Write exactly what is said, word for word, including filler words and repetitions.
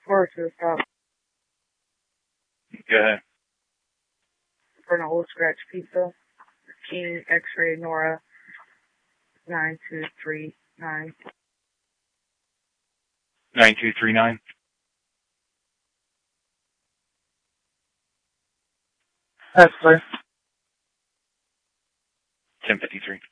Four to the stop. Go ahead. For an old scratch pizza. King X-ray Nora nine two three nine. Nine two three nine. That's clear. Ten fifty three.